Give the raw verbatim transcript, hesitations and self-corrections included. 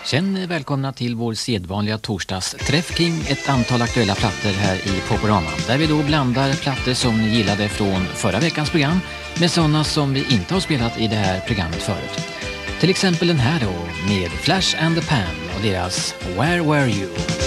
Känn välkomna till vår sedvanliga torsdagsträff kring ett antal aktuella plattor här i Poporama. Där vi då blandar plattor som ni gillade från förra veckans program med sådana som vi inte har spelat i det här programmet förut. Till exempel den här då med Flash and the Pan och deras Where Were You?